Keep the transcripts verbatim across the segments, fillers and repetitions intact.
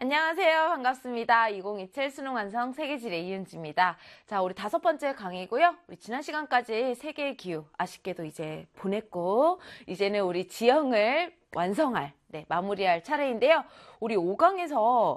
안녕하세요. 반갑습니다. 이천이십칠 수능 완성 세계지리 이은지입니다. 자, 우리 다섯 번째 강의고요. 우리 지난 시간까지 세계의 기후 아쉽게도 이제 보냈고, 이제는 우리 지형을 완성할, 네, 마무리할 차례인데요. 우리 오 강에서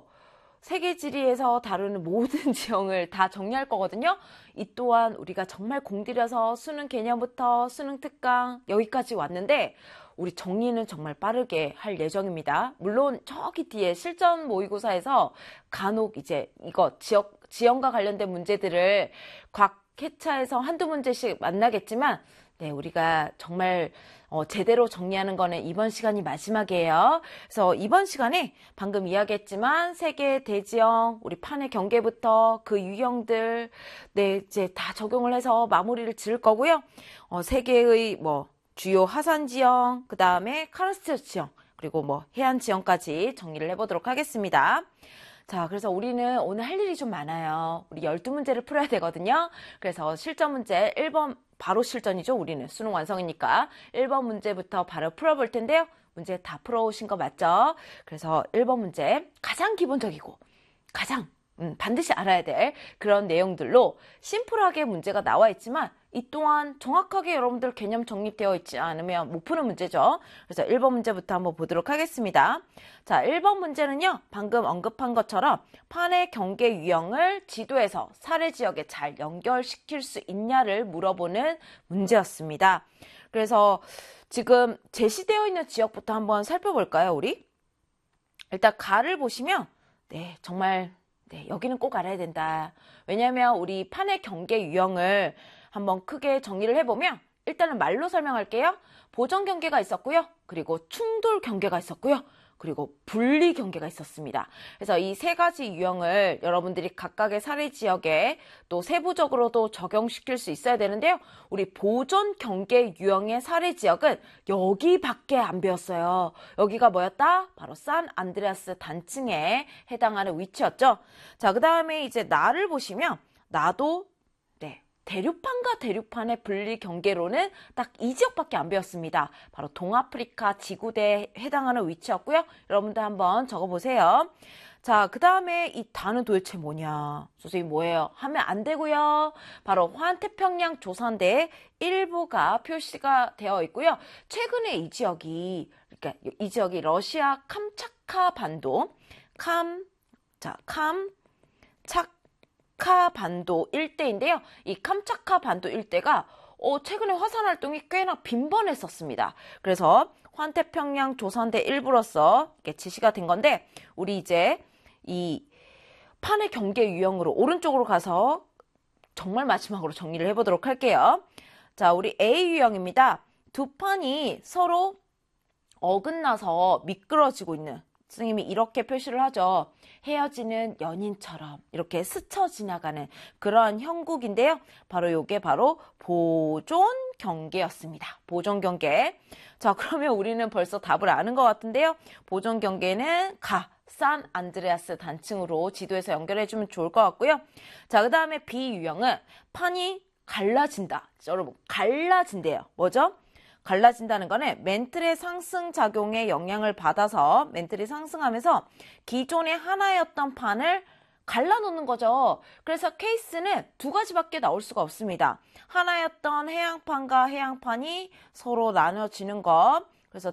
세계지리에서 다루는 모든 지형을 다 정리할 거거든요. 이 또한 우리가 정말 공들여서 수능 개념부터 수능 특강 여기까지 왔는데 우리 정리는 정말 빠르게 할 예정입니다. 물론 저기 뒤에 실전 모의고사에서 간혹 이제 이거 지역, 지형과 관련된 문제들을 각 회차에서 한두 문제씩 만나겠지만 네, 우리가 정말 어, 제대로 정리하는 거는 이번 시간이 마지막이에요. 그래서 이번 시간에 방금 이야기했지만 세계 대지형, 우리 판의 경계부터 그 유형들, 네, 이제 다 적용을 해서 마무리를 지을 거고요. 어, 세계의 뭐 주요 하산 지형, 그 다음에 카르스트 지형, 그리고 뭐 해안 지형까지 정리를 해보도록 하겠습니다. 자, 그래서 우리는 오늘 할 일이 좀 많아요. 우리 열두 문제를 풀어야 되거든요. 그래서 실전 문제 일 번 바로 실전이죠. 우리는 수능 완성이니까 일 번 문제부터 바로 풀어볼 텐데요. 문제 다 풀어오신 거 맞죠? 그래서 일 번 문제 가장 기본적이고 가장 음, 반드시 알아야 될 그런 내용들로 심플하게 문제가 나와 있지만 이 또한 정확하게 여러분들 개념 정립되어 있지 않으면 못 푸는 문제죠. 그래서 일 번 문제부터 한번 보도록 하겠습니다. 자, 일 번 문제는요. 방금 언급한 것처럼 판의 경계 유형을 지도에서 사례 지역에 잘 연결시킬 수 있냐를 물어보는 문제였습니다. 그래서 지금 제시되어 있는 지역부터 한번 살펴볼까요, 우리? 일단 가를 보시면 네, 정말 네, 여기는 꼭 알아야 된다. 왜냐하면 우리 판의 경계 유형을 한번 크게 정리를 해보면 일단은 말로 설명할게요. 보전 경계가 있었고요. 그리고 충돌 경계가 있었고요. 그리고 분리 경계가 있었습니다. 그래서 이 세 가지 유형을 여러분들이 각각의 사례 지역에 또 세부적으로도 적용시킬 수 있어야 되는데요. 우리 보전 경계 유형의 사례 지역은 여기밖에 안 배웠어요. 여기가 뭐였다? 바로 산 안드레아스 단층에 해당하는 위치였죠. 자, 그 다음에 이제 나를 보시면 나도 네. 대륙판과 대륙판의 분리 경계로는 딱 이 지역밖에 안 배웠습니다. 바로 동아프리카 지구대에 해당하는 위치였고요. 여러분들 한번 적어보세요. 자, 그 다음에 이 단은 도대체 뭐냐? 선생님 뭐예요? 하면 안 되고요. 바로 환태평양 조선대의 일부가 표시가 되어 있고요. 최근에 이 지역이 그러니까 이 지역이 러시아 캄차카 반도 캄, 자, 캄차 카 반도 일대인데요. 이 캄차카 반도 일대가 어, 최근에 화산 활동이 꽤나 빈번했었습니다. 그래서 환태평양 조선대 일부로서 이렇게 지시가 된 건데 우리 이제 이 판의 경계 유형으로 오른쪽으로 가서 정말 마지막으로 정리를 해보도록 할게요. 자, 우리 A 유형입니다. 두 판이 서로 어긋나서 미끄러지고 있는 선생님이 이렇게 표시를 하죠. 헤어지는 연인처럼 이렇게 스쳐 지나가는 그런 형국인데요. 바로 이게 바로 보존 경계였습니다. 보존 경계. 자, 그러면 우리는 벌써 답을 아는 것 같은데요. 보존 경계는 가, 산 안드레아스 단층으로 지도에서 연결해주면 좋을 것 같고요. 자, 그 다음에 B 유형은 판이 갈라진다. 여러분, 갈라진대요. 뭐죠? 갈라진다는 거는 멘틀의 상승 작용에 영향을 받아서 멘틀이 상승하면서 기존의 하나였던 판을 갈라놓는 거죠. 그래서 케이스는 두 가지밖에 나올 수가 없습니다. 하나였던 해양판과 해양판이 서로 나눠지는 것,